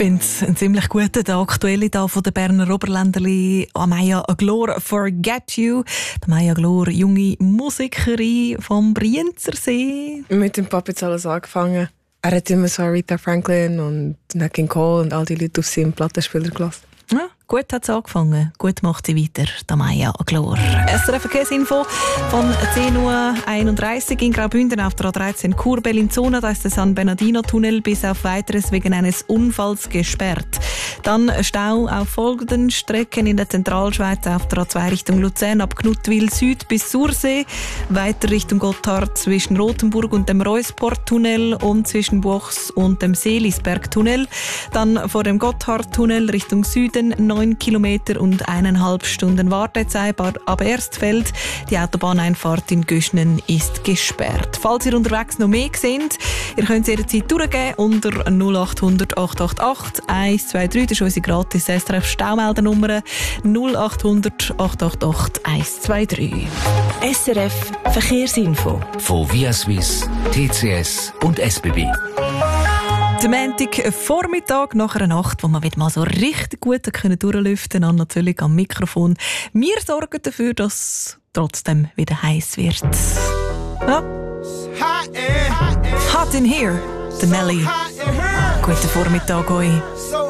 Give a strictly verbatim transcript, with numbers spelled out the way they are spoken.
finde es ein ziemlich guter, der aktuelle da von der Berner Oberländerli Amaya Glor «Forget You». Die Amaya Glor, junge Musikerin vom Brienzersee. Mit dem Papa hat alles angefangen. Er hat immer so Aretha Franklin und Nat King Cole und all die Leute auf seinem Plattenspieler gelassen. Ja, gut hat es angefangen. Gut macht sie weiter, die Amaya Glor. S R F Verkehrsinfo von zehn Uhr einunddreißig in Graubünden auf der A dreizehn Chur-Bellinzona. Da ist der San Bernardino-Tunnel bis auf Weiteres wegen eines Unfalls gesperrt. Dann Stau auf folgenden Strecken in der Zentralschweiz auf der A zwei Richtung Luzern ab Knuttwil Süd bis Sursee. Weiter Richtung Gotthard zwischen Rothenburg und dem Reusport-Tunnel und zwischen Buchs und dem Seelisberg-Tunnel. Dann vor dem Gotthard-Tunnel Richtung Süden neun Kilometer und eineinhalb Stunden Wartezeit ab Erstfeld. Die Autobahneinfahrt in Güschnen ist gesperrt. Falls ihr unterwegs noch mehr seht, ihr könnt es jederzeit durchgeben unter null acht hundert acht acht acht eins zwei drei. Das ist unsere gratis S R F-Staumeldernummer null acht hundert acht acht acht eins zwei drei. S R F Verkehrsinfo von Via Swiss, T C S und S B B. Der Montag Vormittag nach einer Nacht, wo man wieder mal so richtig gut durchlüften kann, natürlich am Mikrofon. Wir sorgen dafür, dass es trotzdem wieder heiß wird. Ja. Hot in here, der Nelly. Guten Vormittag euch.